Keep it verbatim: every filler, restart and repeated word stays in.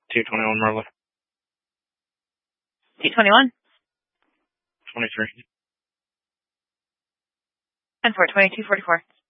two twenty-one Marla. two twenty-one. twenty-three. And for twenty-two forty-four.